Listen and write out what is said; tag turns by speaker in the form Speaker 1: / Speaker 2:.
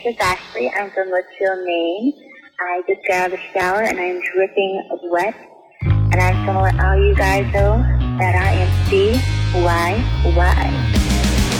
Speaker 1: is Ashley. I'm from Litchfield, Maine. I just got out of the shower and I'm dripping wet. And I just want to let all you guys know that I am CYY.